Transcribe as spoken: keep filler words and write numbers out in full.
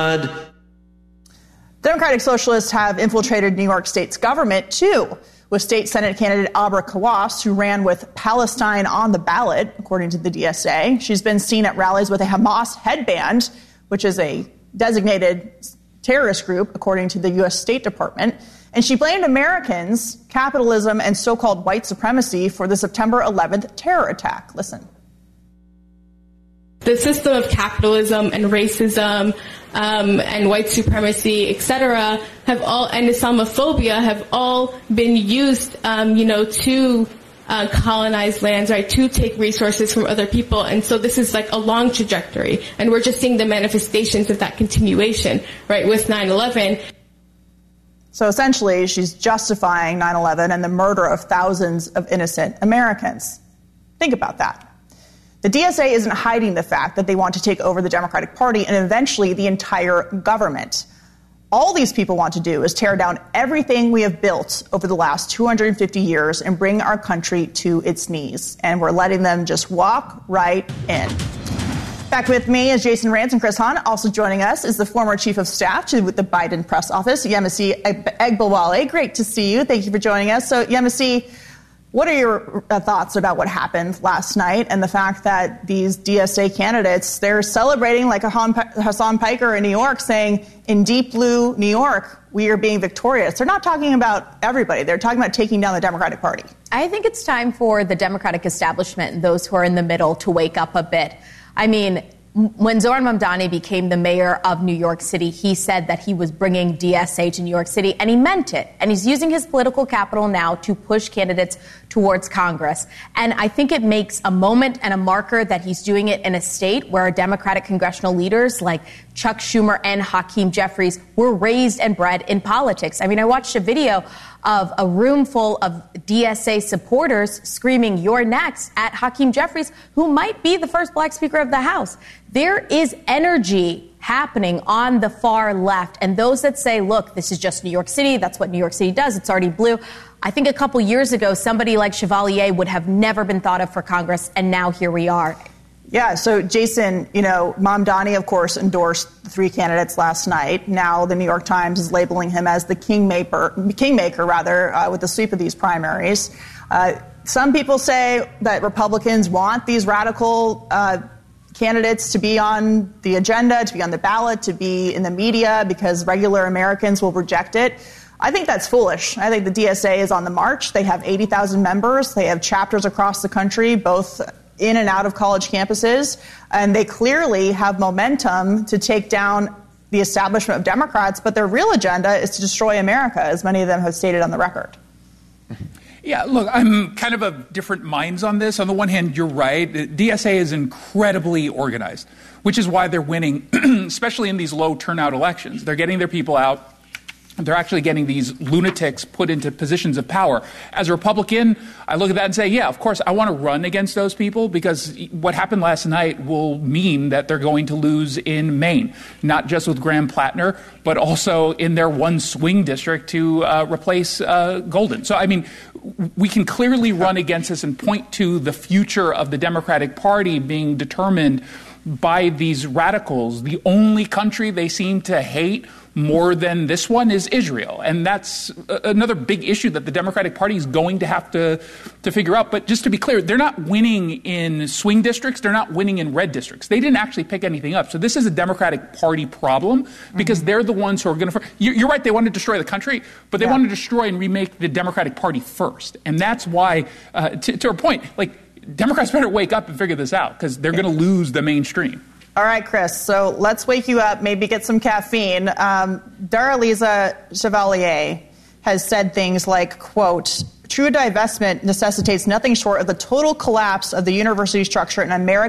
Democratic Socialists have infiltrated New York State's government, too, with State Senate candidate Abra Kawas, who ran with Palestine on the ballot, according to the D S A. She's been seen at rallies with a Hamas headband, which is a designated terrorist group, according to the U S State Department. And she blamed Americans, capitalism, and so-called white supremacy for the September eleventh terror attack. Listen. The system of capitalism and racism um, and white supremacy, et cetera, have all, and Islamophobia have all been used, um, you know, to uh, colonize lands, right, to take resources from other people. And so this is like a long trajectory. And we're just seeing the manifestations of that continuation, right, with nine eleven. So essentially, she's justifying nine eleven and the murder of thousands of innocent Americans. Think about that. The D S A isn't hiding the fact that they want to take over the Democratic Party and eventually the entire government. All these people want to do is tear down everything we have built over the last two hundred fifty years and bring our country to its knees. And we're letting them just walk right in. Back with me is Jason Rantz and Chris Hahn. Also joining us is the former chief of staff to the Biden press office, Yemisi Egbawale. Great to see you. Thank you for joining us. So, Yemisi, what are your uh, thoughts about what happened last night and the fact that these D S A candidates, they're celebrating like a Hassan Piker in New York, saying in deep blue New York, we are being victorious. They're not talking about everybody. They're talking about taking down the Democratic Party. I think it's time for the Democratic establishment and those who are in the middle to wake up a bit. I mean, when Zohran Mamdani became the mayor of New York City, he said that he was bringing D S A to New York City, and he meant it. And he's using his political capital now to push candidates towards Congress. And I think it makes a moment and a marker that he's doing it in a state where Democratic congressional leaders like Chuck Schumer and Hakeem Jeffries were raised and bred in politics. I mean, I watched a video of a room full of D S A supporters screaming, "You're next," at Hakeem Jeffries, who might be the first black Speaker of the House. There is energy happening on the far left. And those that say, look, this is just New York City, that's what New York City does, it's already blue. I think a couple years ago, somebody like Chevalier would have never been thought of for Congress, and now here we are. Yeah, so Jason, you know, Mamdani, of course, endorsed the three candidates last night. Now the New York Times is labeling him as the kingmaker, kingmaker rather, uh, with the sweep of these primaries. Uh, some people say that Republicans want these radical uh, candidates to be on the agenda, to be on the ballot, to be in the media, because regular Americans will reject it. I think that's foolish. I think the D S A is on the march. They have eighty thousand members. They have chapters across the country, both in and out of college campuses, and they clearly have momentum to take down the establishment of Democrats, but their real agenda is to destroy America, as many of them have stated on the record. Yeah, look, I'm kind of of different minds on this. On the one hand, you're right. D S A is incredibly organized, which is why they're winning, especially in these low turnout elections. They're getting their people out. They're actually getting these lunatics put into positions of power. As a Republican, I look at that and say, yeah, of course, I want to run against those people, because what happened last night will mean that they're going to lose in Maine, not just with Graham Plattner, but also in their one swing district to uh, replace uh, Golden. So, I mean, we can clearly run against this and point to the future of the Democratic Party being determined by these radicals. The only country they seem to hate more than this one is Israel. And that's a- another big issue that the Democratic Party is going to have to, to figure out. But just to be clear, they're not winning in swing districts. They're not winning in red districts. They didn't actually pick anything up. So this is a Democratic Party problem, because mm-hmm. they're the ones who are going to... You're, you're right, they want to destroy the country, but they yeah. want to destroy and remake the Democratic Party first. And that's why, uh, to, to our point, like, Democrats better wake up and figure this out, because they're going to lose the mainstream. All right, Chris, so let's wake you up, maybe get some caffeine. Um, Daraliza Chevalier has said things like, quote, "True divestment necessitates nothing short of the total collapse of the university structure in America."